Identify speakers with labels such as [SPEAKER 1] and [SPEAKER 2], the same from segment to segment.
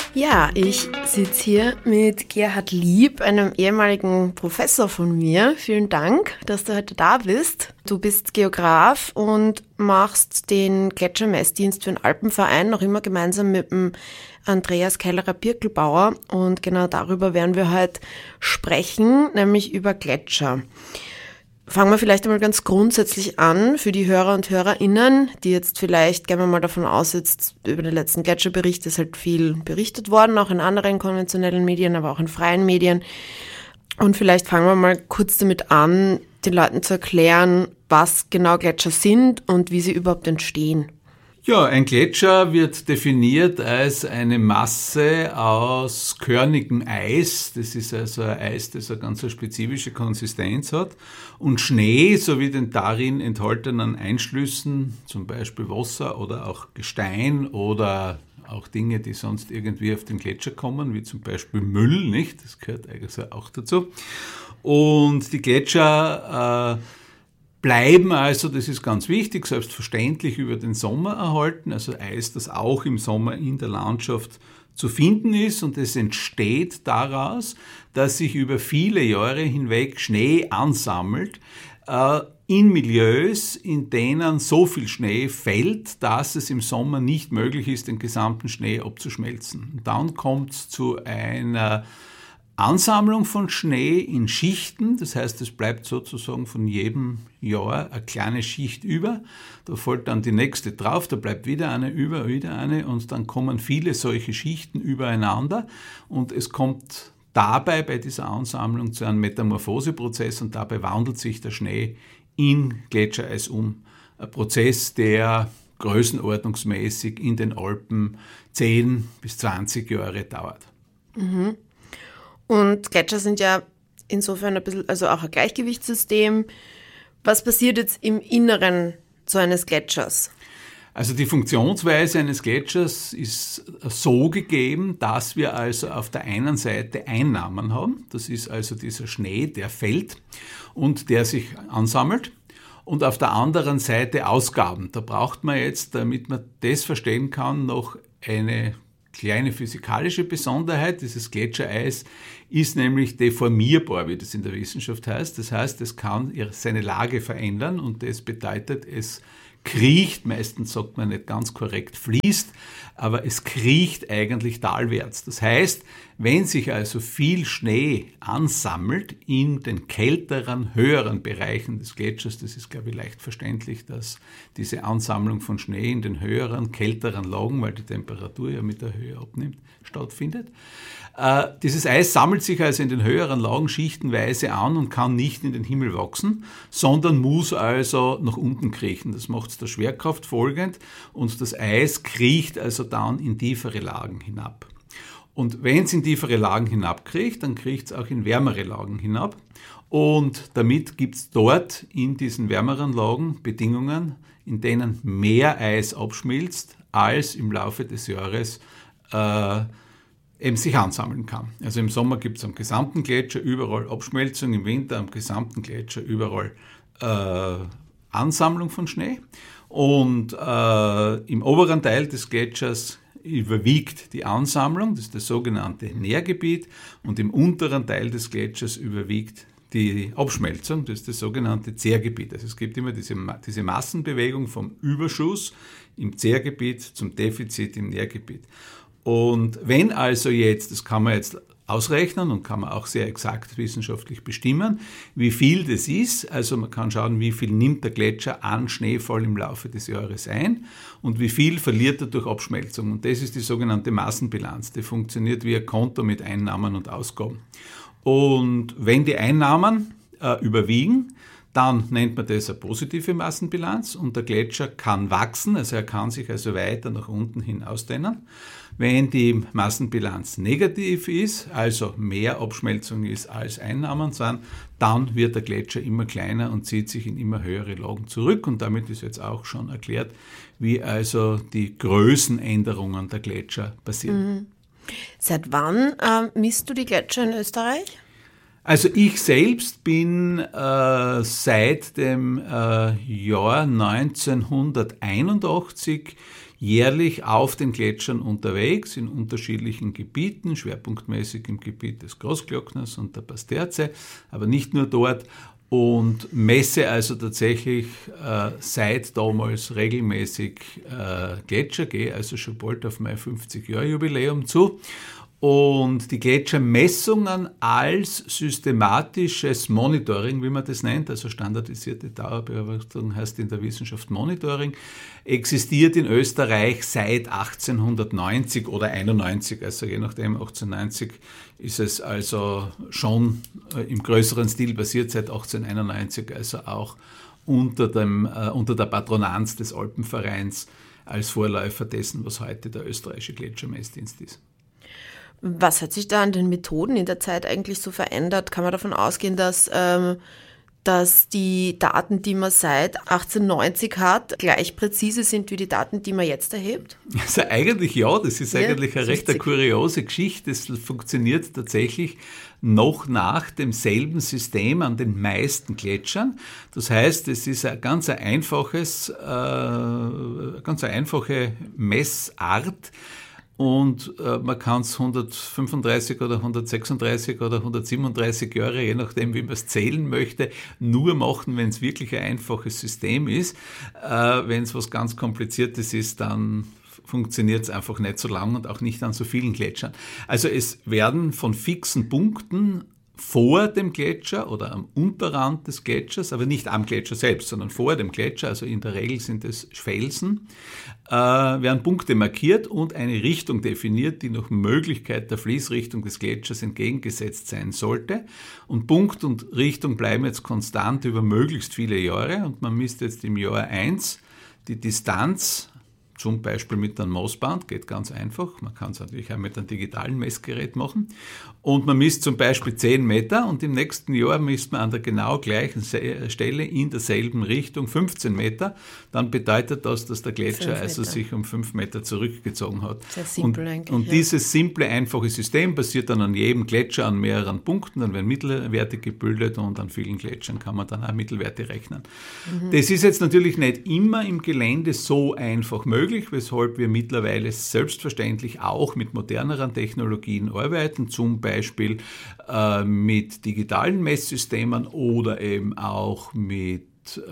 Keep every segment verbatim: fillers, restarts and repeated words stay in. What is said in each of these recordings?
[SPEAKER 1] Ja, ich sitze hier mit Gerhard Lieb, einem ehemaligen Professor von mir. Vielen Dank, dass du heute da bist. Du bist Geograf und machst den Gletschermessdienst für den Alpenverein noch immer gemeinsam mit dem Andreas Kellerer-Birkelbauer. Und genau darüber werden wir heute sprechen, nämlich über Gletscher. Fangen wir vielleicht einmal ganz grundsätzlich an für die Hörer und HörerInnen, die jetzt vielleicht, gehen wir mal davon aus, jetzt über den letzten Gletscherbericht ist halt viel berichtet worden, auch in anderen konventionellen Medien, aber auch in freien Medien. Und vielleicht fangen wir mal kurz damit an, den Leuten zu erklären, was genau Gletscher sind und wie sie überhaupt entstehen.
[SPEAKER 2] Ja, ein Gletscher wird definiert als eine Masse aus körnigem Eis. Das ist also ein Eis, das eine ganz spezifische Konsistenz hat. Und Schnee sowie den darin enthaltenen Einschlüssen, zum Beispiel Wasser oder auch Gestein oder auch Dinge, die sonst irgendwie auf den Gletscher kommen, wie zum Beispiel Müll, nicht? Das gehört eigentlich auch dazu. Und die Gletscher äh, bleiben also, das ist ganz wichtig, selbstverständlich über den Sommer erhalten, also Eis, das auch im Sommer in der Landschaft zu finden ist, und es entsteht daraus, dass sich über viele Jahre hinweg Schnee ansammelt, äh, in Milieus, in denen so viel Schnee fällt, dass es im Sommer nicht möglich ist, den gesamten Schnee abzuschmelzen. Und dann kommt es zu einer Ansammlung von Schnee in Schichten, das heißt, es bleibt sozusagen von jedem Jahr eine kleine Schicht über, da fällt dann die nächste drauf, da bleibt wieder eine über, wieder eine, und dann kommen viele solche Schichten übereinander, und es kommt dabei bei dieser Ansammlung zu einem Metamorphoseprozess, und dabei wandelt sich der Schnee in Gletschereis um. Ein Prozess, der größenordnungsmäßig in den Alpen zehn bis zwanzig Jahre dauert.
[SPEAKER 1] Mhm. Und Gletscher sind ja insofern ein bisschen, also auch ein Gleichgewichtssystem. Was passiert jetzt im Inneren so eines Gletschers?
[SPEAKER 2] Also die Funktionsweise eines Gletschers ist so gegeben, dass wir also auf der einen Seite Einnahmen haben. Das ist also dieser Schnee, der fällt und der sich ansammelt. Und auf der anderen Seite Ausgaben. Da braucht man jetzt, damit man das verstehen kann, noch eine kleine physikalische Besonderheit. Dieses Gletschereis ist nämlich deformierbar, wie das in der Wissenschaft heißt. Das heißt, es kann seine Lage verändern, und das bedeutet, es kriecht, meistens sagt man nicht ganz korrekt fließt, aber es kriecht eigentlich talwärts. Das heißt, wenn sich also viel Schnee ansammelt in den kälteren, höheren Bereichen des Gletschers, das ist, glaube ich, leicht verständlich, dass diese Ansammlung von Schnee in den höheren, kälteren Lagen, weil die Temperatur ja mit der Höhe abnimmt, stattfindet. Äh, dieses Eis sammelt sich also in den höheren Lagen schichtenweise an und kann nicht in den Himmel wachsen, sondern muss also nach unten kriechen. Das macht es der Schwerkraft folgend, und das Eis kriecht also dann in tiefere Lagen hinab. Und wenn es in tiefere Lagen hinabkriecht, dann kriecht es auch in wärmere Lagen hinab. Und damit gibt es dort in diesen wärmeren Lagen Bedingungen, in denen mehr Eis abschmilzt, als im Laufe des Jahres äh, eben sich ansammeln kann. Also im Sommer gibt es am gesamten Gletscher überall Abschmelzung, im Winter am gesamten Gletscher überall äh, Ansammlung von Schnee. Und äh, im oberen Teil des Gletschers überwiegt die Ansammlung, das ist das sogenannte Nährgebiet, und im unteren Teil des Gletschers überwiegt die Abschmelzung, das ist das sogenannte Zehrgebiet. Also es gibt immer diese, diese Massenbewegung vom Überschuss im Zehrgebiet zum Defizit im Nährgebiet. Und wenn also jetzt, das kann man jetzt ausrechnen und kann man auch sehr exakt wissenschaftlich bestimmen, wie viel das ist. Also man kann schauen, wie viel nimmt der Gletscher an Schneefall im Laufe des Jahres ein und wie viel verliert er durch Abschmelzung. Und das ist die sogenannte Massenbilanz. Die funktioniert wie ein Konto mit Einnahmen und Ausgaben. Und wenn die Einnahmen äh, überwiegen, dann nennt man das eine positive Massenbilanz, und der Gletscher kann wachsen, also er kann sich also weiter nach unten hin ausdehnen. Wenn die Massenbilanz negativ ist, also mehr Abschmelzung ist als Einnahmen sind, dann wird der Gletscher immer kleiner und zieht sich in immer höhere Lagen zurück, und damit ist jetzt auch schon erklärt, wie also die Größenänderungen der Gletscher passieren.
[SPEAKER 1] Mhm. Seit wann äh, misst du die Gletscher in Österreich?
[SPEAKER 2] Also ich selbst bin äh, seit dem äh, Jahr neunzehnhunderteinundachtzig jährlich auf den Gletschern unterwegs in unterschiedlichen Gebieten, schwerpunktmäßig im Gebiet des Großglockners und der Pasterze, aber nicht nur dort. Und messe also tatsächlich äh, seit damals regelmäßig äh, Gletscher, gehe also schon bald auf mein fünfzig-Jahr-Jubiläum zu. Und die Gletschermessungen als systematisches Monitoring, wie man das nennt, also standardisierte Dauerbeobachtung heißt in der Wissenschaft Monitoring, existiert in Österreich seit achtzehnhundertneunzig oder einundneunzig, also je nachdem, achtzehnhundertneunzig ist es also schon im größeren Stil basiert, seit achtzehnhunderteinundneunzig, also auch unter, dem, äh, unter der Patronanz des Alpenvereins als Vorläufer dessen, was heute der österreichische Gletschermessdienst ist.
[SPEAKER 1] Was hat sich da an den Methoden in der Zeit eigentlich so verändert? Kann man davon ausgehen, dass, ähm, dass die Daten, die man seit achtzehnhundertneunzig hat, gleich präzise sind wie die Daten, die man jetzt erhebt?
[SPEAKER 2] Also eigentlich ja, das ist
[SPEAKER 1] ja,
[SPEAKER 2] eigentlich eine recht eine kuriose Geschichte. Es funktioniert tatsächlich noch nach demselben System an den meisten Gletschern. Das heißt, es ist ein ganz einfaches, äh, ganz eine einfache Messart. Und äh, man kann es hundertfünfunddreißig oder hundertsechsunddreißig oder hundertsiebenunddreißig Jahre, je nachdem, wie man es zählen möchte, nur machen, wenn es wirklich ein einfaches System ist. Äh, wenn es was ganz Kompliziertes ist, dann funktioniert es einfach nicht so lang und auch nicht an so vielen Gletschern. Also es werden von fixen Punkten vor dem Gletscher oder am Unterrand des Gletschers, aber nicht am Gletscher selbst, sondern vor dem Gletscher, also in der Regel sind es Felsen, äh, werden Punkte markiert und eine Richtung definiert, die nach Möglichkeit der Fließrichtung des Gletschers entgegengesetzt sein sollte. Und Punkt und Richtung bleiben jetzt konstant über möglichst viele Jahre und man misst jetzt im Jahr eins die Distanz, zum Beispiel mit einem Maßband, geht ganz einfach. Man kann es natürlich auch mit einem digitalen Messgerät machen. Und man misst zum Beispiel zehn Meter und im nächsten Jahr misst man an der genau gleichen Stelle in derselben Richtung fünfzehn Meter. Dann bedeutet das, dass der Gletscher also sich um fünf Meter zurückgezogen hat.
[SPEAKER 1] Sehr simpel
[SPEAKER 2] und
[SPEAKER 1] eigentlich.
[SPEAKER 2] und
[SPEAKER 1] ja.
[SPEAKER 2] Dieses simple, einfache System basiert dann an jedem Gletscher an mehreren Punkten. Dann werden Mittelwerte gebildet und an vielen Gletschern kann man dann auch Mittelwerte rechnen. Mhm. Das ist jetzt natürlich nicht immer im Gelände so einfach möglich, weshalb wir mittlerweile selbstverständlich auch mit moderneren Technologien arbeiten, zum Beispiel äh, mit digitalen Messsystemen oder eben auch mit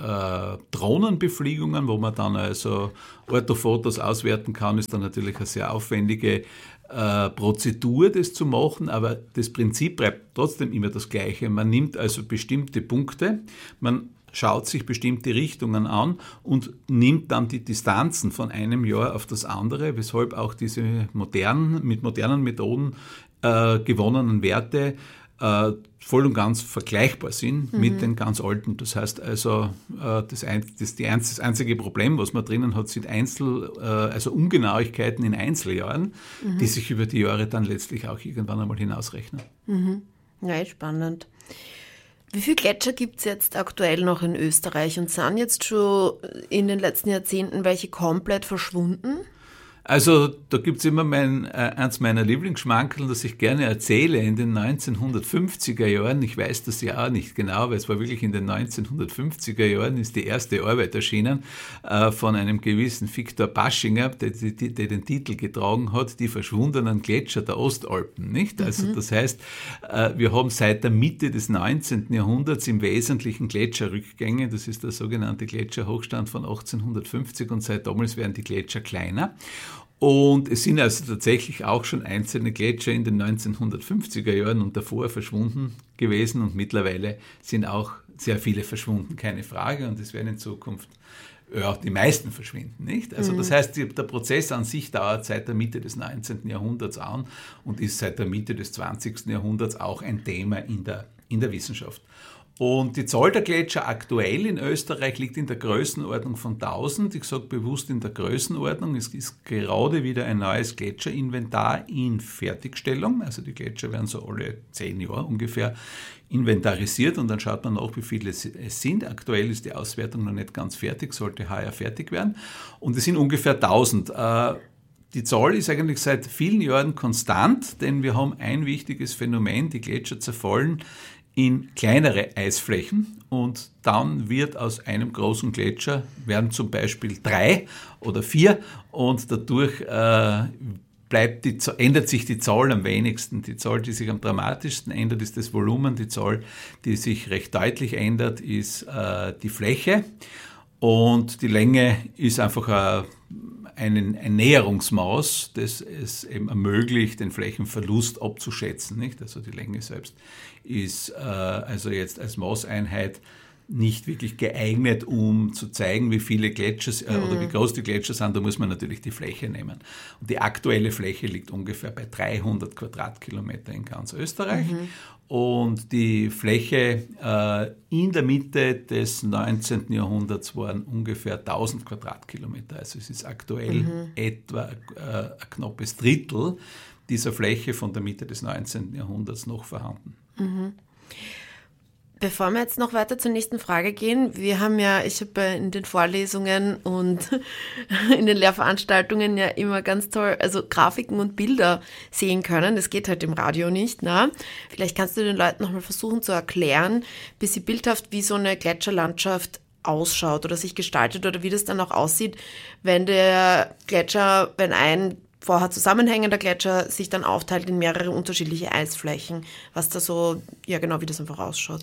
[SPEAKER 2] äh, Drohnenbefliegungen, wo man dann also Orthofotos auswerten kann, ist dann natürlich eine sehr aufwendige äh, Prozedur, das zu machen, aber das Prinzip bleibt trotzdem immer das gleiche. Man nimmt also bestimmte Punkte, man schaut sich bestimmte Richtungen an und nimmt dann die Distanzen von einem Jahr auf das andere, weshalb auch diese modernen, mit modernen Methoden äh, gewonnenen Werte äh, voll und ganz vergleichbar sind mhm. mit den ganz alten. Das heißt also, äh, das, ein, das, die einz, das einzige Problem, was man drinnen hat, sind Einzel, äh, also Ungenauigkeiten in Einzeljahren, mhm. die sich über die Jahre dann letztlich auch irgendwann einmal hinausrechnen.
[SPEAKER 1] Mhm. Ja, spannend. Wie viele Gletscher gibt es jetzt aktuell noch in Österreich und sind jetzt schon in den letzten Jahrzehnten welche komplett verschwunden?
[SPEAKER 2] Also da gibt es immer mein, äh, eins meiner Lieblingsschmankerl, das ich gerne erzähle. In den neunzehnhundertfünfziger Jahren, ich weiß das ja auch nicht genau, weil es war wirklich in den neunzehnhundertfünfziger Jahren, ist die erste Arbeit erschienen äh, von einem gewissen Viktor Paschinger, der, der, der den Titel getragen hat, die verschwundenen Gletscher der Ostalpen. Nicht? Also mhm. das heißt, äh, wir haben seit der Mitte des neunzehnten Jahrhunderts im Wesentlichen Gletscherrückgänge. Das ist der sogenannte Gletscherhochstand von achtzehnhundertfünfzig und seit damals werden die Gletscher kleiner. Und es sind also tatsächlich auch schon einzelne Gletscher in den neunzehnhundertfünfziger Jahren und davor verschwunden gewesen und mittlerweile sind auch sehr viele verschwunden, keine Frage. Und es werden in Zukunft ja, die meisten verschwinden, nicht? Also das heißt, der Prozess an sich dauert seit der Mitte des neunzehnten Jahrhunderts an und ist seit der Mitte des zwanzigsten Jahrhunderts auch ein Thema in der, in der Wissenschaft. Und die Zahl der Gletscher aktuell in Österreich liegt in der Größenordnung von tausend. Ich sage bewusst in der Größenordnung. Es ist gerade wieder ein neues Gletscherinventar in Fertigstellung. Also die Gletscher werden so alle zehn Jahre ungefähr inventarisiert und dann schaut man nach, wie viele es sind. Aktuell ist die Auswertung noch nicht ganz fertig, sollte heuer fertig werden. Und es sind ungefähr tausend. Die Zahl ist eigentlich seit vielen Jahren konstant, denn wir haben ein wichtiges Phänomen, die Gletscher zerfallen in kleinere Eisflächen und dann wird aus einem großen Gletscher, werden zum Beispiel drei oder vier und dadurch äh, bleibt die, ändert sich die Zahl am wenigsten. Die Zahl, die sich am dramatischsten ändert, ist das Volumen. Die Zahl, die sich recht deutlich ändert, ist äh, die Fläche. Und die Länge ist einfach ein, ein, ein Näherungsmaß, das es eben ermöglicht, den Flächenverlust abzuschätzen. Nicht? Also die Länge selbst ist äh, also jetzt als Maßeinheit nicht wirklich geeignet, um zu zeigen, wie viele Gletscher äh, oder wie groß die Gletscher sind. Da muss man natürlich die Fläche nehmen. Und die aktuelle Fläche liegt ungefähr bei dreihundert Quadratkilometer in ganz Österreich. Mhm. Und die Fläche äh, in der Mitte des neunzehnten Jahrhunderts waren ungefähr tausend Quadratkilometer. Also es ist aktuell mhm. etwa äh, ein knappes Drittel dieser Fläche von der Mitte des neunzehnten Jahrhunderts noch vorhanden.
[SPEAKER 1] Mhm. Bevor wir jetzt noch weiter zur nächsten Frage gehen, wir haben ja, ich habe in den Vorlesungen und in den Lehrveranstaltungen ja immer ganz toll, also Grafiken und Bilder sehen können. Das geht halt im Radio nicht, ne? Vielleicht kannst du den Leuten nochmal versuchen zu erklären, bisschen bildhaft, wie so eine Gletscherlandschaft ausschaut oder sich gestaltet oder wie das dann auch aussieht, wenn der Gletscher, wenn ein vorher zusammenhängender Gletscher sich dann aufteilt in mehrere unterschiedliche Eisflächen, was da so, ja genau, wie das einfach ausschaut.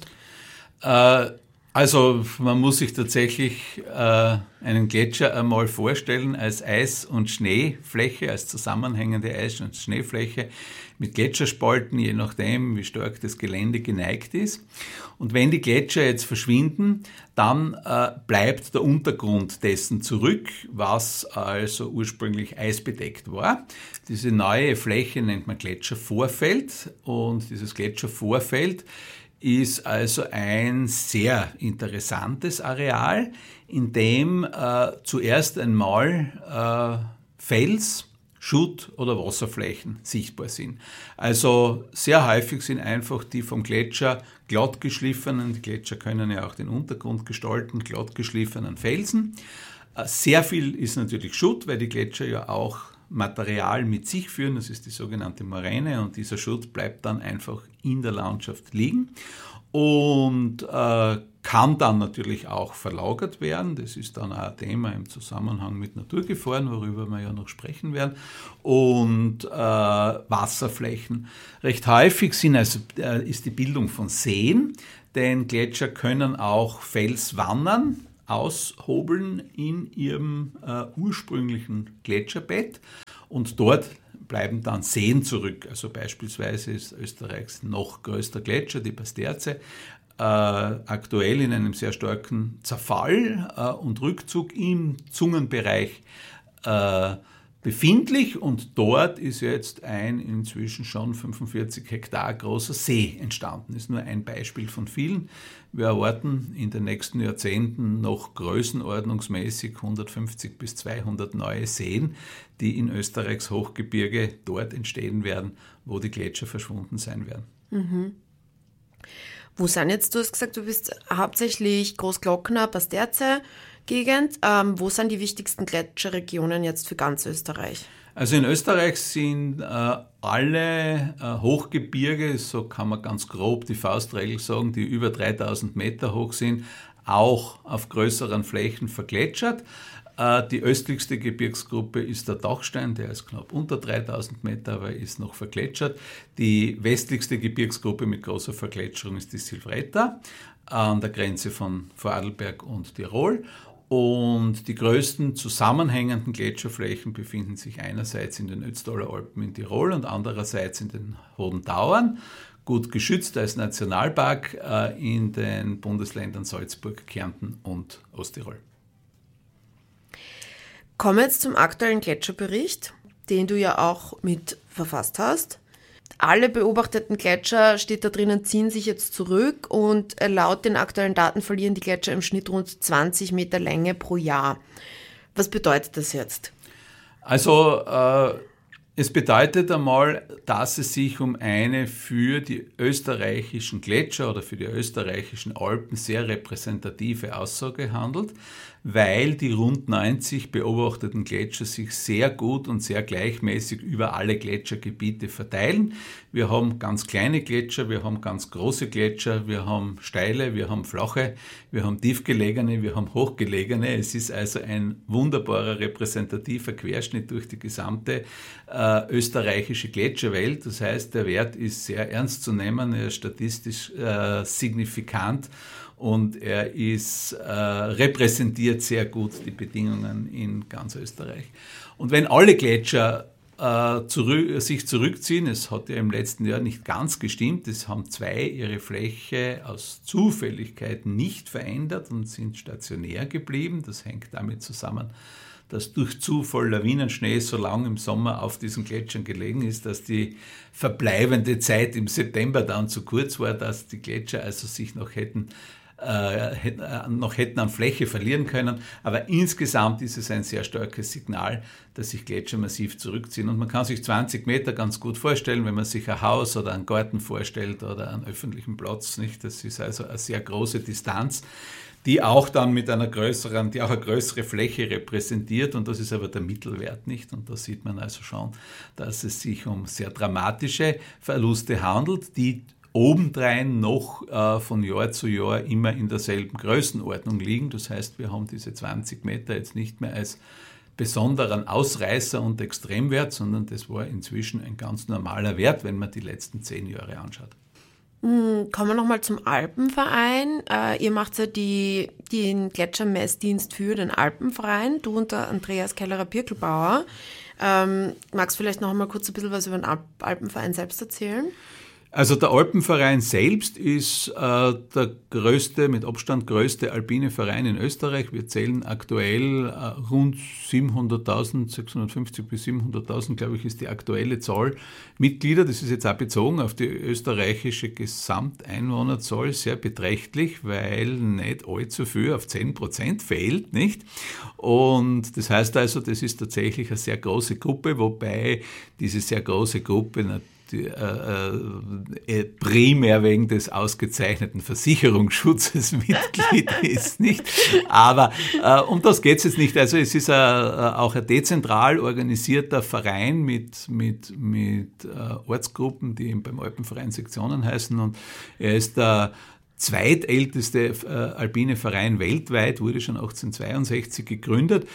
[SPEAKER 2] Äh, also man muss sich tatsächlich äh, einen Gletscher einmal vorstellen als Eis- und Schneefläche, als zusammenhängende Eis- und Schneefläche mit Gletscherspalten, je nachdem, wie stark das Gelände geneigt ist. Und wenn die Gletscher jetzt verschwinden, dann äh, bleibt der Untergrund dessen zurück, was also ursprünglich eisbedeckt war. Diese neue Fläche nennt man Gletschervorfeld und dieses Gletschervorfeld ist also ein sehr interessantes Areal, in dem äh, zuerst einmal äh, Fels, Schutt oder Wasserflächen sichtbar sind. Also sehr häufig sind einfach die vom Gletscher glatt geschliffenen, die Gletscher können ja auch den Untergrund gestalten, glatt geschliffenen Felsen. Sehr viel ist natürlich Schutt, weil die Gletscher ja auch Material mit sich führen, das ist die sogenannte Moräne und dieser Schutt bleibt dann einfach in der Landschaft liegen und äh, kann dann natürlich auch verlagert werden. Das ist dann auch ein Thema im Zusammenhang mit Naturgefahren, worüber wir ja noch sprechen werden. Und äh, Wasserflächen. Recht häufig sind also, äh, ist die Bildung von Seen, denn Gletscher können auch Felswannen aushobeln in ihrem äh, ursprünglichen Gletscherbett und dort bleiben dann Seen zurück. Also beispielsweise ist Österreichs noch größter Gletscher, die Pasterze, äh, aktuell in einem sehr starken Zerfall äh, und Rückzug im Zungenbereich äh, befindlich und dort ist jetzt ein inzwischen schon fünfundvierzig Hektar großer See entstanden. Das ist nur ein Beispiel von vielen. Wir erwarten in den nächsten Jahrzehnten noch größenordnungsmäßig hundertfünfzig bis zweihundert neue Seen, die in Österreichs Hochgebirge dort entstehen werden, wo die Gletscher verschwunden sein werden.
[SPEAKER 1] Mhm. Wo sind jetzt, du hast gesagt, du bist hauptsächlich Großglockner, Pasterze, Gegend. Ähm, wo sind die wichtigsten Gletscherregionen jetzt für ganz Österreich?
[SPEAKER 2] Also in Österreich sind äh, alle äh, Hochgebirge, so kann man ganz grob die Faustregel sagen, die über dreitausend Meter hoch sind, auch auf größeren Flächen vergletschert. Äh, die östlichste Gebirgsgruppe ist der Dachstein, der ist knapp unter dreitausend Meter, aber ist noch vergletschert. Die westlichste Gebirgsgruppe mit großer Vergletscherung ist die Silvretta an der Grenze von Vorarlberg und Tirol. Und die größten zusammenhängenden Gletscherflächen befinden sich einerseits in den Ötztaler Alpen in Tirol und andererseits in den Hohen Tauern, gut geschützt als Nationalpark äh, in den Bundesländern Salzburg, Kärnten und Osttirol.
[SPEAKER 1] Kommen wir jetzt zum aktuellen Gletscherbericht, den du ja auch mit verfasst hast. Alle beobachteten Gletscher, steht da drinnen, ziehen sich jetzt zurück und laut den aktuellen Daten verlieren die Gletscher im Schnitt rund zwanzig Meter Länge pro Jahr. Was bedeutet das jetzt?
[SPEAKER 2] Also äh, es bedeutet einmal, dass es sich um eine für die österreichischen Gletscher oder für die österreichischen Alpen sehr repräsentative Aussage handelt, weil die rund neunzig beobachteten Gletscher sich sehr gut und sehr gleichmäßig über alle Gletschergebiete verteilen. Wir haben ganz kleine Gletscher, wir haben ganz große Gletscher, wir haben steile, wir haben flache, wir haben tiefgelegene, wir haben hochgelegene. Es ist also ein wunderbarer repräsentativer Querschnitt durch die gesamte äh, österreichische Gletscherwelt. Das heißt, der Wert ist sehr ernst zu nehmen, er ist statistisch äh, signifikant und er ist, äh, repräsentiert sehr gut die Bedingungen in ganz Österreich. Und wenn alle Gletscher äh, zurück, sich zurückziehen, es hat ja im letzten Jahr nicht ganz gestimmt, es haben zwei ihre Fläche aus Zufälligkeit nicht verändert und sind stationär geblieben. Das hängt damit zusammen, dass durch Zufall Lawinenschnee so lang im Sommer auf diesen Gletschern gelegen ist, dass die verbleibende Zeit im September dann zu kurz war, dass die Gletscher also sich noch hätten, äh, hätten, äh, noch hätten an Fläche verlieren können. Aber insgesamt ist es ein sehr starkes Signal, dass sich Gletscher massiv zurückziehen. Und man kann sich zwanzig Meter ganz gut vorstellen, wenn man sich ein Haus oder einen Garten vorstellt oder einen öffentlichen Platz, nicht? Das ist also eine sehr große Distanz, die auch dann mit einer größeren, die auch eine größere Fläche repräsentiert, und das ist aber der Mittelwert nicht. Und da sieht man also schon, dass es sich um sehr dramatische Verluste handelt, die obendrein noch äh, von Jahr zu Jahr immer in derselben Größenordnung liegen. Das heißt, wir haben diese zwanzig Meter jetzt nicht mehr als besonderen Ausreißer und Extremwert, sondern das war inzwischen ein ganz normaler Wert, wenn man die letzten zehn Jahre anschaut.
[SPEAKER 1] Kommen wir nochmal zum Alpenverein. Äh, ihr macht ja die, den Gletschermessdienst für den Alpenverein, du und der Andreas Kellerer-Birkelbauer. Ähm, magst du vielleicht noch einmal kurz ein bisschen was über den Alp- Alpenverein selbst erzählen?
[SPEAKER 2] Also der Alpenverein selbst ist äh, der größte, mit Abstand größte alpine Verein in Österreich. Wir zählen aktuell äh, rund siebenhunderttausend, sechshundertfünfzig bis siebenhunderttausend, glaube ich, ist die aktuelle Zahl Mitglieder. Das ist jetzt auch bezogen auf die österreichische Gesamteinwohnerzahl sehr beträchtlich, weil nicht allzu viel auf zehn Prozent fehlt, nicht? Und das heißt also, das ist tatsächlich eine sehr große Gruppe, wobei diese sehr große Gruppe natürlich Die, äh, äh, primär wegen des ausgezeichneten Versicherungsschutzes Mitglied ist, nicht? Aber äh, um das geht es jetzt nicht. Also es ist a, auch ein dezentral organisierter Verein mit, mit, mit äh, Ortsgruppen, die beim Alpenverein Sektionen heißen, und er ist der zweitälteste äh, alpine Verein weltweit, wurde schon achtzehnhundertzweiundsechzig gegründet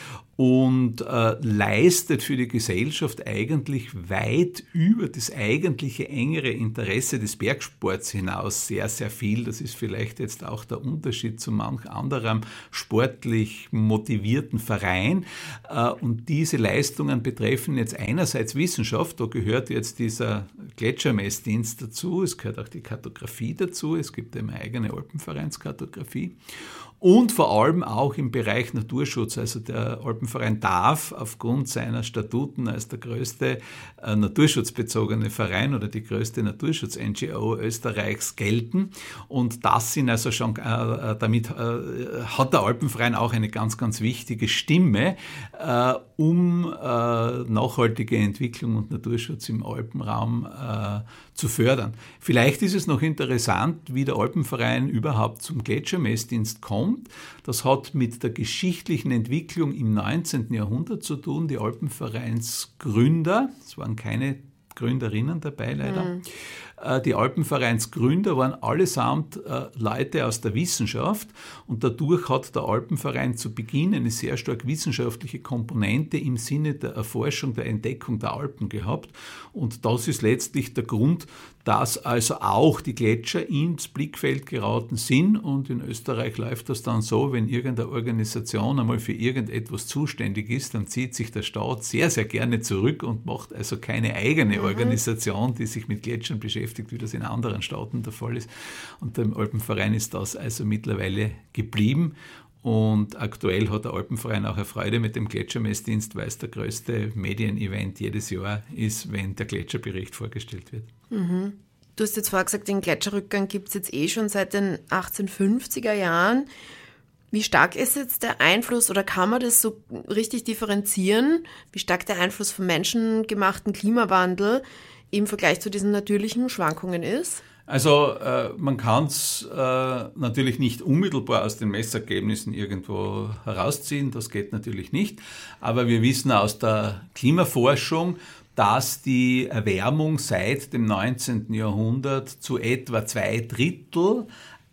[SPEAKER 2] und äh, leistet für die Gesellschaft eigentlich weit über das eigentliche engere Interesse des Bergsports hinaus sehr, sehr viel. Das ist vielleicht jetzt auch der Unterschied zu manch anderem sportlich motivierten Verein. Äh, und diese Leistungen betreffen jetzt einerseits Wissenschaft, da gehört jetzt dieser Gletschermessdienst dazu, es gehört auch die Kartografie dazu, es gibt eine eigene Alpenvereinskartografie. Und vor allem auch im Bereich Naturschutz. Also der Alpenverein darf aufgrund seiner Statuten als der größte äh, naturschutzbezogene Verein oder die größte Naturschutz-N G O Österreichs gelten. Und das sind also schon, äh, damit äh, hat der Alpenverein auch eine ganz, ganz wichtige Stimme, äh, um äh, nachhaltige Entwicklung und Naturschutz im Alpenraum äh, zu fördern. Vielleicht ist es noch interessant, wie der Alpenverein überhaupt zum Gletschermessdienst kommt. Das hat mit der geschichtlichen Entwicklung im neunzehnten Jahrhundert zu tun. Die Alpenvereinsgründer, es waren keine Gründerinnen dabei leider, mhm. Die Alpenvereinsgründer waren allesamt Leute aus der Wissenschaft, und dadurch hat der Alpenverein zu Beginn eine sehr stark wissenschaftliche Komponente im Sinne der Erforschung, der Entdeckung der Alpen gehabt, und das ist letztlich der Grund, dass also auch die Gletscher ins Blickfeld geraten sind, und in Österreich läuft das dann so, wenn irgendeine Organisation einmal für irgendetwas zuständig ist, dann zieht sich der Staat sehr, sehr gerne zurück und macht also keine eigene mhm. Organisation, die sich mit Gletschern beschäftigt, wie das in anderen Staaten der Fall ist. Und im Alpenverein ist das also mittlerweile geblieben. Und aktuell hat der Alpenverein auch eine Freude mit dem Gletschermessdienst, weil es der größte Medienevent jedes Jahr ist, wenn der Gletscherbericht vorgestellt wird.
[SPEAKER 1] Mhm. Du hast jetzt vorher gesagt, den Gletscherrückgang gibt es jetzt eh schon seit den achtzehnhundertfünfziger Jahren. Wie stark ist jetzt der Einfluss, oder kann man das so richtig differenzieren, wie stark der Einfluss vom menschengemachten Klimawandel im Vergleich zu diesen natürlichen Schwankungen ist?
[SPEAKER 2] Also äh, man kann es äh, natürlich nicht unmittelbar aus den Messergebnissen irgendwo herausziehen, das geht natürlich nicht, aber wir wissen aus der Klimaforschung, dass die Erwärmung seit dem neunzehnten Jahrhundert zu etwa zwei Drittel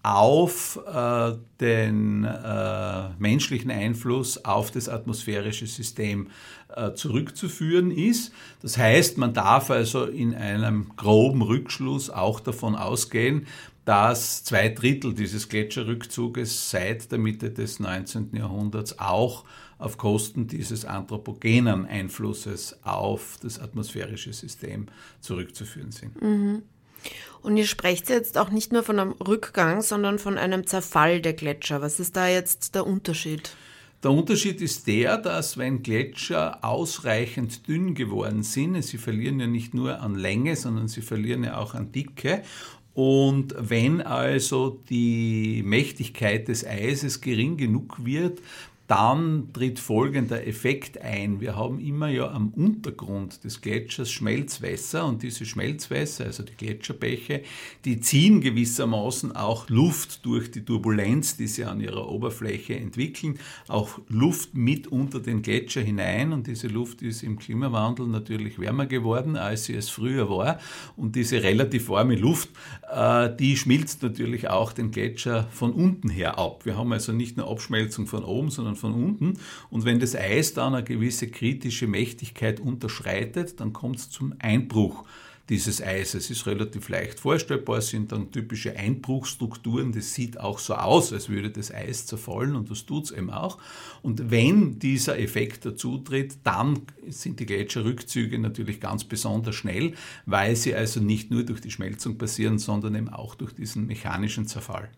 [SPEAKER 2] auf äh, den äh, menschlichen Einfluss auf das atmosphärische System äh, zurückzuführen ist. Das heißt, man darf also in einem groben Rückschluss auch davon ausgehen, dass zwei Drittel dieses Gletscherrückzuges seit der Mitte des neunzehnten Jahrhunderts auch auf Kosten dieses anthropogenen Einflusses auf das atmosphärische System zurückzuführen sind.
[SPEAKER 1] Mhm. Und ihr sprecht jetzt auch nicht nur von einem Rückgang, sondern von einem Zerfall der Gletscher. Was ist da jetzt der Unterschied?
[SPEAKER 2] Der Unterschied ist der, dass wenn Gletscher ausreichend dünn geworden sind, sie verlieren ja nicht nur an Länge, sondern sie verlieren ja auch an Dicke. Und wenn also die Mächtigkeit des Eises gering genug wird, dann tritt folgender Effekt ein. Wir haben immer ja am Untergrund des Gletschers Schmelzwässer und diese Schmelzwässer, also die Gletscherbäche, die ziehen gewissermaßen auch Luft durch die Turbulenz, die sie an ihrer Oberfläche entwickeln, auch Luft mit unter den Gletscher hinein und diese Luft ist im Klimawandel natürlich wärmer geworden, als sie es früher war und diese relativ warme Luft, äh, die schmilzt natürlich auch den Gletscher von unten her ab. Wir haben also nicht nur Abschmelzung von oben, sondern von unten. Und wenn das Eis dann eine gewisse kritische Mächtigkeit unterschreitet, dann kommt es zum Einbruch dieses Eises. Es ist relativ leicht vorstellbar, es sind dann typische Einbruchstrukturen. Das sieht auch so aus, als würde das Eis zerfallen und das tut es eben auch. Und wenn dieser Effekt dazu tritt, dann sind die Gletscherrückzüge natürlich ganz besonders schnell, weil sie also nicht nur durch die Schmelzung passieren, sondern eben auch durch diesen mechanischen Zerfall.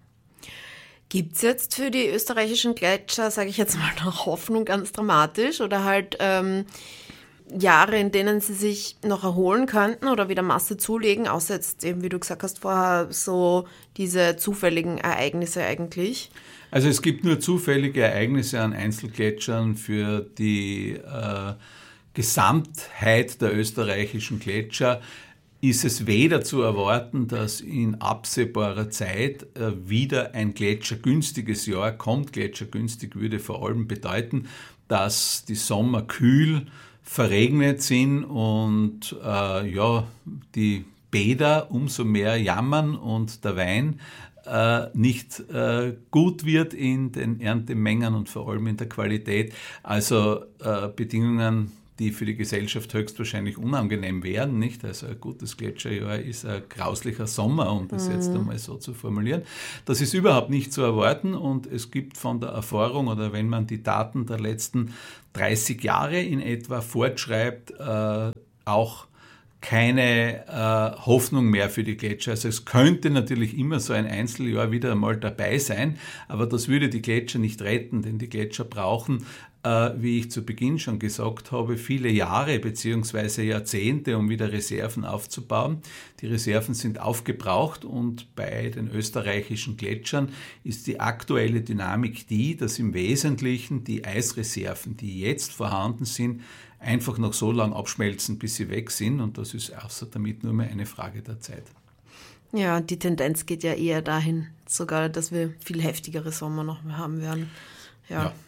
[SPEAKER 1] Gibt es jetzt für die österreichischen Gletscher, sage ich jetzt mal nach Hoffnung ganz dramatisch, oder halt ähm, Jahre, in denen sie sich noch erholen könnten oder wieder Masse zulegen, außer jetzt eben, wie du gesagt hast vorher, so diese zufälligen Ereignisse eigentlich?
[SPEAKER 2] Also es gibt nur zufällige Ereignisse an Einzelgletschern für die äh, Gesamtheit der österreichischen Gletscher. Ist es weder zu erwarten, dass in absehbarer Zeit wieder ein gletschergünstiges Jahr kommt. Gletschergünstig würde vor allem bedeuten, dass die Sommer kühl, verregnet sind und äh, ja, die Bäder umso mehr jammern und der Wein äh, nicht äh, gut wird in den Erntemengen und vor allem in der Qualität. Also äh, Bedingungen, die für die Gesellschaft höchstwahrscheinlich unangenehm wären, nicht? Also ein gutes Gletscherjahr ist ein grauslicher Sommer, um das mhm. jetzt einmal so zu formulieren. Das ist überhaupt nicht zu erwarten und es gibt von der Erfahrung oder wenn man die Daten der letzten dreißig Jahre in etwa fortschreibt, äh, auch keine äh, Hoffnung mehr für die Gletscher. Also es könnte natürlich immer so ein Einzeljahr wieder einmal dabei sein, aber das würde die Gletscher nicht retten, denn die Gletscher brauchen, äh, wie ich zu Beginn schon gesagt habe, viele Jahre bzw. Jahrzehnte, um wieder Reserven aufzubauen. Die Reserven sind aufgebraucht und bei den österreichischen Gletschern ist die aktuelle Dynamik die, dass im Wesentlichen die Eisreserven, die jetzt vorhanden sind, einfach noch so lange abschmelzen, bis sie weg sind. Und das ist außer damit nur mehr eine Frage der Zeit.
[SPEAKER 1] Ja, die Tendenz geht ja eher dahin, sogar, dass wir viel heftigere Sommer noch haben werden. Ja. ja.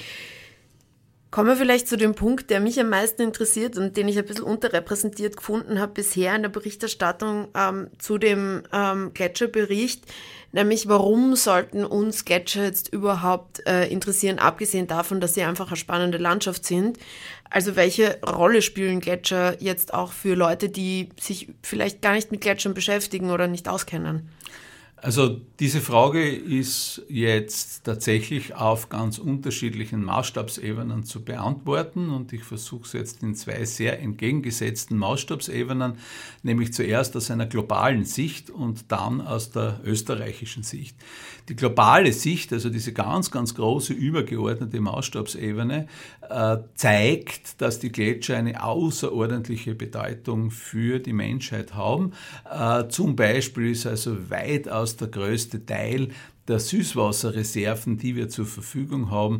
[SPEAKER 1] Kommen wir vielleicht zu dem Punkt, der mich am meisten interessiert und den ich ein bisschen unterrepräsentiert gefunden habe bisher in der Berichterstattung ähm, zu dem ähm, Gletscherbericht, nämlich warum sollten uns Gletscher jetzt überhaupt äh, interessieren, abgesehen davon, dass sie einfach eine spannende Landschaft sind. Also welche Rolle spielen Gletscher jetzt auch für Leute, die sich vielleicht gar nicht mit Gletschern beschäftigen oder nicht auskennen?
[SPEAKER 2] Also diese Frage ist jetzt tatsächlich auf ganz unterschiedlichen Maßstabsebenen zu beantworten und ich versuche es jetzt in zwei sehr entgegengesetzten Maßstabsebenen, nämlich zuerst aus einer globalen Sicht und dann aus der österreichischen Sicht. Die globale Sicht, also diese ganz, ganz große übergeordnete Maßstabsebene, äh, zeigt, dass die Gletscher eine außerordentliche Bedeutung für die Menschheit haben. Äh, zum Beispiel ist also weitaus der größte Teil der Süßwasserreserven, die wir zur Verfügung haben,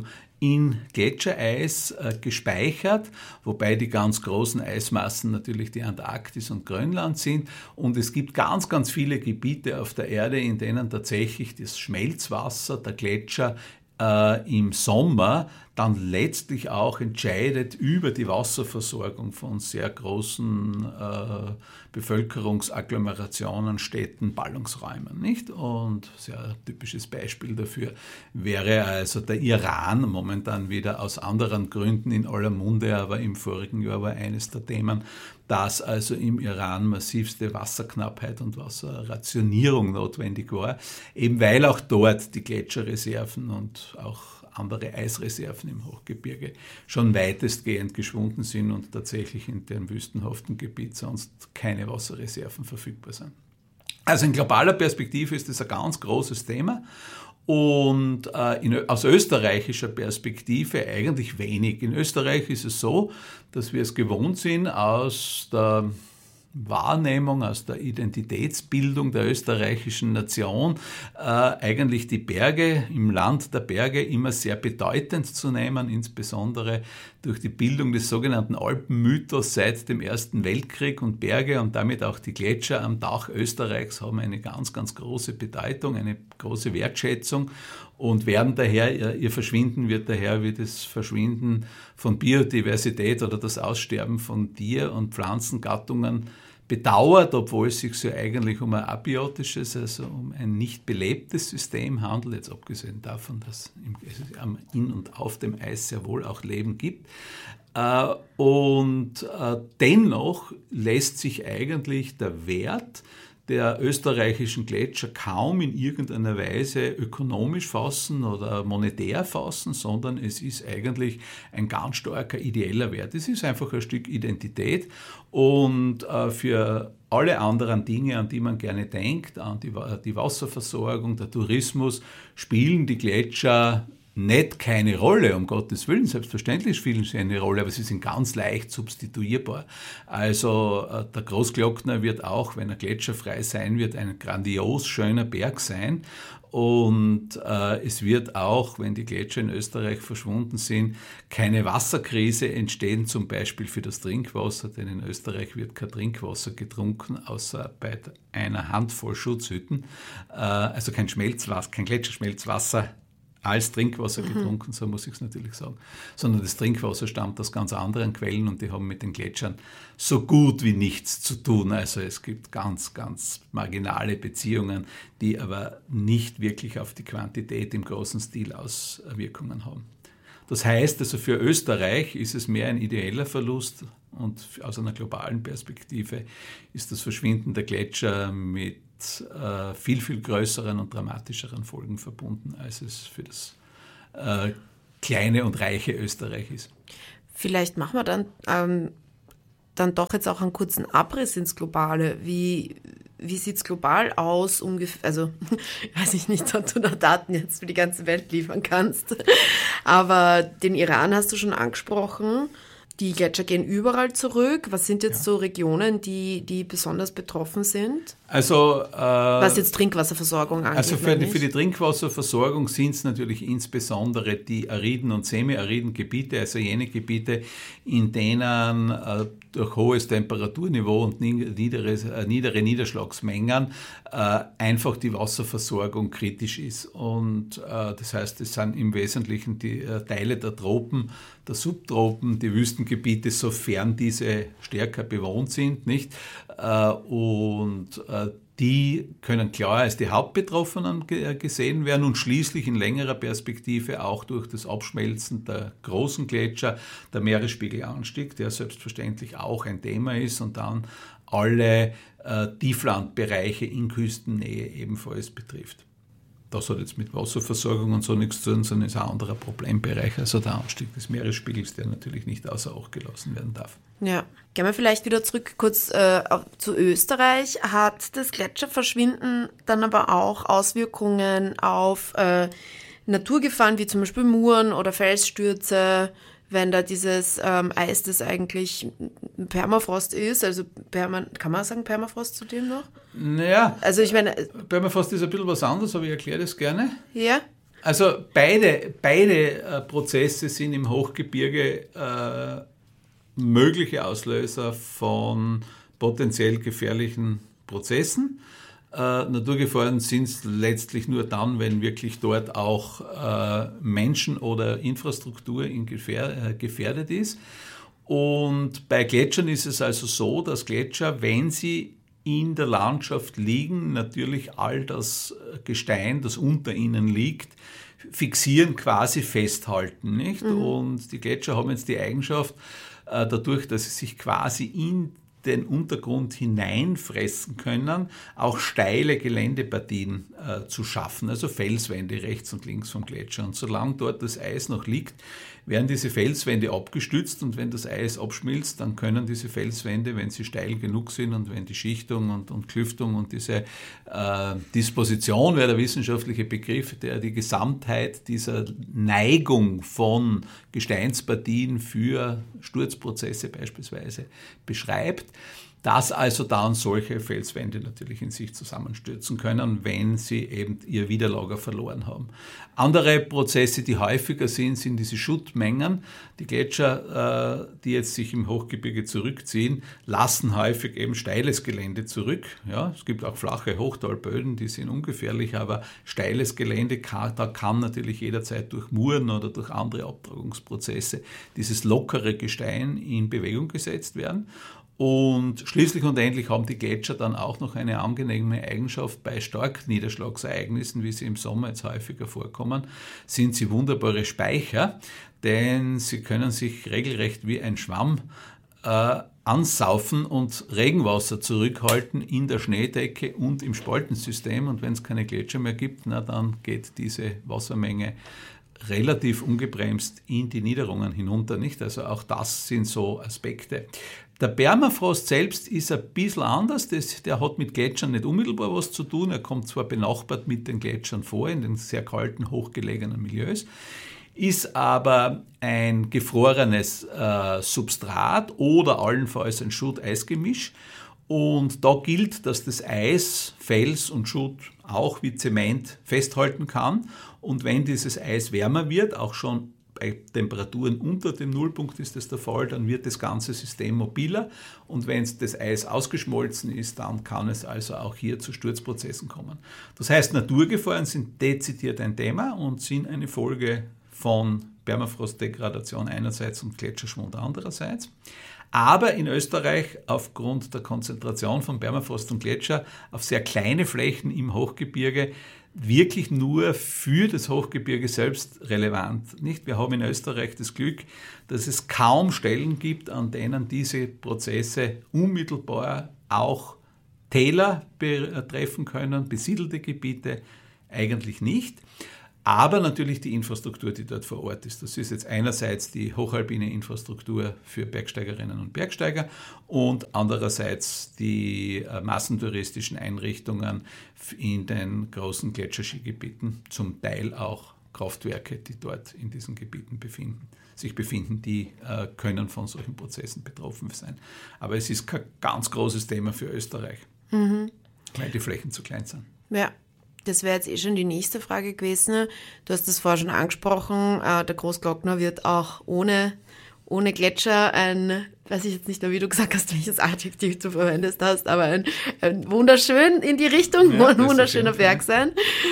[SPEAKER 2] in Gletschereis äh, gespeichert, wobei die ganz großen Eismassen natürlich die Antarktis und Grönland sind. Und es gibt ganz, ganz viele Gebiete auf der Erde, in denen tatsächlich das Schmelzwasser der Gletscher äh, im Sommer dann letztlich auch entscheidet über die Wasserversorgung von sehr großen äh, Bevölkerungsagglomerationen, Städten, Ballungsräumen, nicht? Und sehr typisches Beispiel dafür wäre also der Iran, momentan wieder aus anderen Gründen in aller Munde, aber im vorigen Jahr war eines der Themen, dass also im Iran massivste Wasserknappheit und Wasserrationierung notwendig war, eben weil auch dort die Gletscherreserven und auch andere Eisreserven im Hochgebirge schon weitestgehend geschwunden sind und tatsächlich in dem wüstenhaften Gebiet sonst keine Wasserreserven verfügbar sind. Also in globaler Perspektive ist das ein ganz großes Thema und äh, in, aus österreichischer Perspektive eigentlich wenig. In Österreich ist es so, dass wir es gewohnt sind, aus der Wahrnehmung, aus der Identitätsbildung der österreichischen Nation äh, eigentlich die Berge im Land der Berge immer sehr bedeutend zu nehmen, insbesondere durch die Bildung des sogenannten Alpenmythos seit dem Ersten Weltkrieg, und Berge und damit auch die Gletscher am Dach Österreichs haben eine ganz, ganz große Bedeutung, eine große Wertschätzung und werden daher, ihr Verschwinden wird daher wie das Verschwinden von Biodiversität oder das Aussterben von Tier- und Pflanzengattungen bedauert, obwohl es sich so eigentlich um ein abiotisches, also um ein nicht belebtes System handelt, jetzt abgesehen davon, dass es in und auf dem Eis sehr wohl auch Leben gibt. Und dennoch lässt sich eigentlich der Wert der österreichischen Gletscher kaum in irgendeiner Weise ökonomisch fassen oder monetär fassen, sondern es ist eigentlich ein ganz starker ideeller Wert. Es ist einfach ein Stück Identität und äh, für alle anderen Dinge, an die man gerne denkt, an die, die Wasserversorgung, der Tourismus, spielen die Gletscher nicht keine Rolle, um Gottes Willen. Selbstverständlich spielen sie eine Rolle, aber sie sind ganz leicht substituierbar. Also äh, der Großglockner wird auch, wenn er gletscherfrei sein wird, ein grandios schöner Berg sein. Und äh, es wird auch, wenn die Gletscher in Österreich verschwunden sind, keine Wasserkrise entstehen, zum Beispiel für das Trinkwasser, denn in Österreich wird kein Trinkwasser getrunken, außer bei einer Handvoll Schutzhütten. Äh, also kein Schmelzwasser, kein Gletscherschmelzwasser als Trinkwasser getrunken, so muss ich es natürlich sagen, sondern das Trinkwasser stammt aus ganz anderen Quellen und die haben mit den Gletschern so gut wie nichts zu tun. Also es gibt ganz, ganz marginale Beziehungen, die aber nicht wirklich auf die Quantität im großen Stil Auswirkungen haben. Das heißt also, für Österreich ist es mehr ein ideeller Verlust und aus einer globalen Perspektive ist das Verschwinden der Gletscher mit äh, viel, viel größeren und dramatischeren Folgen verbunden, als es für das äh, kleine und reiche Österreich ist.
[SPEAKER 1] Vielleicht machen wir dann, ähm, dann doch jetzt auch einen kurzen Abriss ins Globale. Wie, wie sieht es global aus? Ungefähr, also weiß ich nicht, ob du da Daten jetzt für die ganze Welt liefern kannst, aber den Iran hast du schon angesprochen. Die Gletscher gehen überall zurück. Was sind jetzt ja. so Regionen, die, die besonders betroffen sind?
[SPEAKER 2] Also, äh,
[SPEAKER 1] was jetzt Trinkwasserversorgung angeht.
[SPEAKER 2] Also für die, für die Trinkwasserversorgung sind es natürlich insbesondere die ariden und semi-ariden Gebiete, also jene Gebiete, in denen äh, durch hohes Temperaturniveau und niedere, äh, niedere Niederschlagsmengen äh, einfach die Wasserversorgung kritisch ist. Und äh, das heißt, es sind im Wesentlichen die äh, Teile der Tropen, der Subtropen, die Wüstengebiete, sofern diese stärker bewohnt sind, nicht? Äh, und äh, die können klar als die Hauptbetroffenen gesehen werden und schließlich in längerer Perspektive auch durch das Abschmelzen der großen Gletscher der Meeresspiegelanstieg, der selbstverständlich auch ein Thema ist und dann alle äh, Tieflandbereiche in Küstennähe ebenfalls betrifft. Das hat jetzt mit Wasserversorgung und so nichts zu tun, sondern ist ein anderer Problembereich, also der Anstieg des Meeresspiegels, der natürlich nicht außer Acht gelassen werden darf.
[SPEAKER 1] Ja, gehen wir vielleicht wieder zurück kurz äh, zu Österreich. Hat das Gletscherverschwinden dann aber auch Auswirkungen auf äh, Naturgefahren, wie zum Beispiel Muren oder Felsstürze, wenn da dieses ähm, Eis, das eigentlich Permafrost ist, also Perma, kann man sagen Permafrost zu dem noch?
[SPEAKER 2] Naja,
[SPEAKER 1] also ich meine,
[SPEAKER 2] Permafrost ist ein bisschen was anderes, aber ich erkläre das gerne.
[SPEAKER 1] Ja.
[SPEAKER 2] Also beide, beide äh, Prozesse sind im Hochgebirge äh, mögliche Auslöser von potenziell gefährlichen Prozessen. Äh, Naturgefahren sind es letztlich nur dann, wenn wirklich dort auch äh, Menschen oder Infrastruktur in gefähr- äh, gefährdet ist. Und bei Gletschern ist es also so, dass Gletscher, wenn sie in der Landschaft liegen, natürlich all das Gestein, das unter ihnen liegt, fixieren, quasi festhalten, nicht? Mhm. Und die Gletscher haben jetzt die Eigenschaft, äh, dadurch, dass sie sich quasi in den Untergrund hineinfressen können, auch steile Geländepartien äh, zu schaffen, also Felswände rechts und links vom Gletscher. Und solange dort das Eis noch liegt, werden diese Felswände abgestützt und wenn das Eis abschmilzt, dann können diese Felswände, wenn sie steil genug sind und wenn die Schichtung und, und Klüftung und diese äh, Disposition, wäre der wissenschaftliche Begriff, der die Gesamtheit dieser Neigung von Gesteinspartien für Sturzprozesse beispielsweise beschreibt, dass also dann solche Felswände natürlich in sich zusammenstürzen können, wenn sie eben ihr Widerlager verloren haben. Andere Prozesse, die häufiger sind, sind diese Schuttmengen. Die Gletscher, die jetzt sich im Hochgebirge zurückziehen, lassen häufig eben steiles Gelände zurück. Ja, es gibt auch flache Hochtalböden, die sind ungefährlich, aber steiles Gelände, da kann natürlich jederzeit durch Muren oder durch andere Abtragungsprozesse dieses lockere Gestein in Bewegung gesetzt werden. Und schließlich und endlich haben die Gletscher dann auch noch eine angenehme Eigenschaft bei Starkniederschlagsereignissen, wie sie im Sommer jetzt häufiger vorkommen, sind sie wunderbare Speicher, denn sie können sich regelrecht wie ein Schwamm äh, ansaufen und Regenwasser zurückhalten in der Schneedecke und im Spaltensystem. Und wenn es keine Gletscher mehr gibt, na, dann geht diese Wassermenge relativ ungebremst in die Niederungen hinunter, nicht? Also auch das sind so Aspekte. Der Permafrost selbst ist ein bisschen anders, das, der hat mit Gletschern nicht unmittelbar was zu tun, er kommt zwar benachbart mit den Gletschern vor, in den sehr kalten, hochgelegenen Milieus, ist aber ein gefrorenes äh, Substrat oder allenfalls ein Schutt-Eis-Gemisch. Und da gilt, dass das Eis, Fels und Schutt auch wie Zement festhalten kann. Und wenn dieses Eis wärmer wird, auch schon bei Temperaturen unter dem Nullpunkt ist das der Fall, dann wird das ganze System mobiler. Und wenn das Eis ausgeschmolzen ist, dann kann es also auch hier zu Sturzprozessen kommen. Das heißt, Naturgefahren sind dezidiert ein Thema und sind eine Folge von Permafrostdegradation einerseits und Gletscherschwund andererseits. Aber in Österreich aufgrund der Konzentration von Permafrost und Gletscher auf sehr kleine Flächen im Hochgebirge wirklich nur für das Hochgebirge selbst relevant. Nicht? Wir haben in Österreich das Glück, dass es kaum Stellen gibt, an denen diese Prozesse unmittelbar auch Täler betreffen können, besiedelte Gebiete eigentlich nicht. Aber natürlich die Infrastruktur, die dort vor Ort ist. Das ist jetzt einerseits die hochalpine Infrastruktur für Bergsteigerinnen und Bergsteiger und andererseits die massentouristischen Einrichtungen in den großen Gletscherskigebieten, zum Teil auch Kraftwerke, die dort in diesen Gebieten befinden, sich befinden, die äh, können von solchen Prozessen betroffen sein. Aber es ist kein ganz großes Thema für Österreich, mhm. weil die Flächen zu klein sind.
[SPEAKER 1] Ja. Das wäre jetzt eh schon die nächste Frage gewesen. Du hast das vorher schon angesprochen, äh, der Großglockner wird auch ohne, ohne Gletscher ein, weiß ich jetzt nicht mehr, wie du gesagt hast, welches Adjektiv du verwendest hast, aber ein, ein wunderschön in die Richtung, ja, ein wunderschöner Berg sein.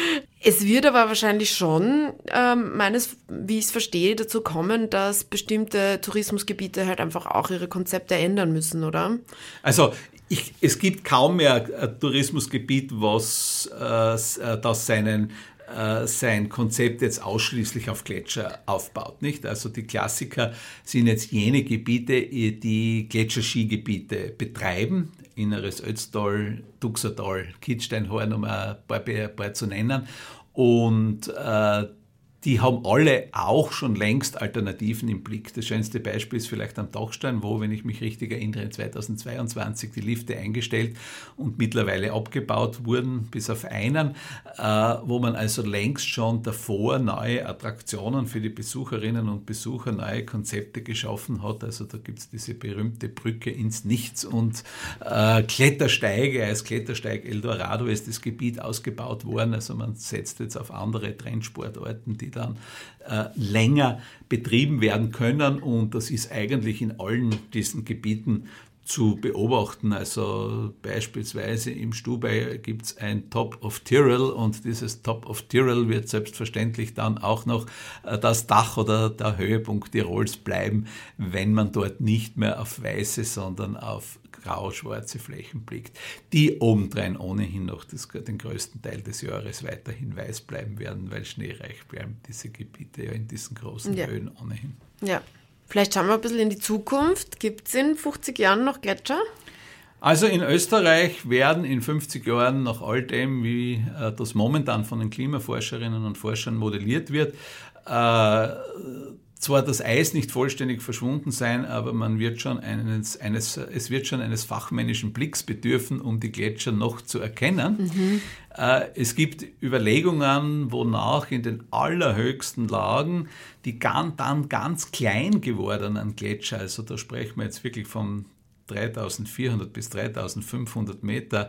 [SPEAKER 1] Es wird aber wahrscheinlich schon, ähm, meines, wie ich es verstehe, dazu kommen, dass bestimmte Tourismusgebiete halt einfach auch ihre Konzepte ändern müssen, oder?
[SPEAKER 2] Also Ich, es gibt kaum mehr ein Tourismusgebiet, was äh, das seinen, äh, sein Konzept jetzt ausschließlich auf Gletscher aufbaut. Nicht? Also die Klassiker sind jetzt jene Gebiete, die Gletscherskigebiete betreiben. Inneres Ötztal, Duxertal, Kitzsteinhorn, um ein paar, ein paar zu nennen. Und äh, die haben alle auch schon längst Alternativen im Blick. Das schönste Beispiel ist vielleicht am Dachstein, wo, wenn ich mich richtig erinnere, zweitausendzweiundzwanzig die Lifte eingestellt und mittlerweile abgebaut wurden, bis auf einen, äh, wo man also längst schon davor neue Attraktionen für die Besucherinnen und Besucher, neue Konzepte geschaffen hat. Also da gibt es diese berühmte Brücke ins Nichts und äh, Klettersteige. Als Klettersteig Eldorado ist das Gebiet ausgebaut worden. Also man setzt jetzt auf andere Trendsportarten, die dann äh, länger betrieben werden können, und das ist eigentlich in allen diesen Gebieten zu beobachten. Also beispielsweise im Stubai gibt es ein Top of Tyrrell, und dieses Top of Tyrrell wird selbstverständlich dann auch noch äh, das Dach oder der Höhepunkt Tirols bleiben, wenn man dort nicht mehr auf weiße, sondern auf grau-schwarze Flächen blickt, die obendrein ohnehin noch das, den größten Teil des Jahres weiterhin weiß bleiben werden, weil schneereich bleiben diese Gebiete ja in diesen großen ja. Höhen ohnehin.
[SPEAKER 1] Ja, vielleicht schauen wir ein bisschen in die Zukunft. Gibt es in fünfzig Jahren noch Gletscher?
[SPEAKER 2] Also in Österreich werden in fünfzig Jahren nach all dem, wie äh, das momentan von den Klimaforscherinnen und Forschern modelliert wird, äh, zwar das Eis nicht vollständig verschwunden sein, aber man wird schon eines, eines, es wird schon eines fachmännischen Blicks bedürfen, um die Gletscher noch zu erkennen. Mhm. Äh, es gibt Überlegungen, wonach in den allerhöchsten Lagen die ganz, dann ganz klein gewordenen Gletscher, also da sprechen wir jetzt wirklich von dreitausendvierhundert bis dreitausendfünfhundert Meter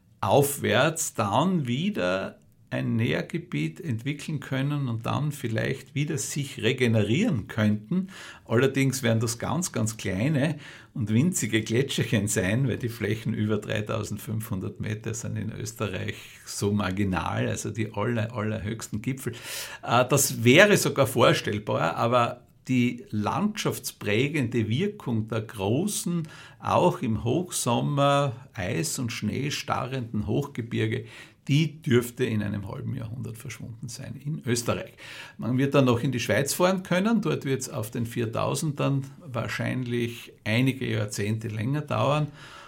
[SPEAKER 2] aufwärts, dann wieder ein Nährgebiet entwickeln können und dann vielleicht wieder sich regenerieren könnten. Allerdings werden das ganz, ganz kleine und winzige Gletscherchen sein, weil die Flächen über dreitausendfünfhundert Meter sind in Österreich so marginal, also die aller, allerhöchsten Gipfel. Das wäre sogar vorstellbar, aber die landschaftsprägende Wirkung der großen, auch im Hochsommer Eis und Schnee starrenden Hochgebirge, die dürfte in einem halben Jahrhundert verschwunden sein in Österreich. Man wird dann noch in die Schweiz fahren können. Dort wird es auf den viertausend dann wahrscheinlich einige Jahrzehnte länger dauern.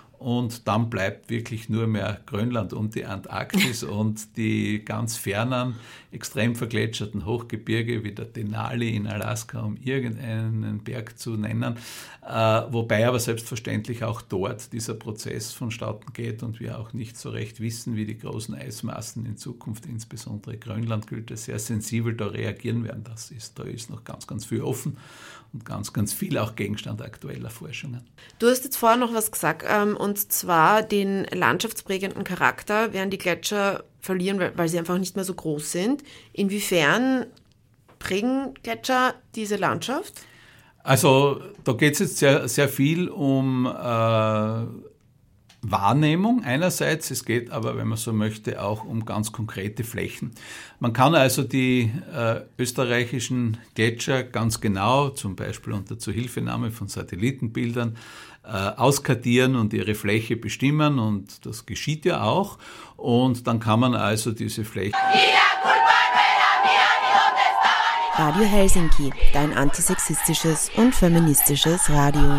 [SPEAKER 2] Und dann bleibt wirklich nur mehr Grönland und die Antarktis und die ganz fernen, extrem vergletscherten Hochgebirge wie der Denali in Alaska, um irgendeinen Berg zu nennen. Äh, wobei aber selbstverständlich auch dort dieser Prozess vonstatten geht und wir auch nicht so recht wissen, wie die großen Eismassen in Zukunft, insbesondere Grönland gilt es, sehr sensibel da reagieren werden. Das ist, da ist noch ganz, ganz viel offen und ganz, ganz viel auch Gegenstand aktueller Forschungen.
[SPEAKER 1] Du hast jetzt vorher noch was gesagt, ähm, und zwar den landschaftsprägenden Charakter werden die Gletscher verlieren, weil, weil sie einfach nicht mehr so groß sind. Inwiefern prägen Gletscher diese Landschaft?
[SPEAKER 2] Also da geht es jetzt sehr, sehr viel um äh, Wahrnehmung einerseits, es geht aber, wenn man so möchte, auch um ganz konkrete Flächen. Man kann also die äh, österreichischen Gletscher ganz genau, zum Beispiel unter Zuhilfenahme von Satellitenbildern, äh, auskartieren und ihre Fläche bestimmen, und das geschieht ja auch. Und dann kann man also diese Fläche...
[SPEAKER 3] Radio Helsinki, dein antisexistisches und feministisches Radio.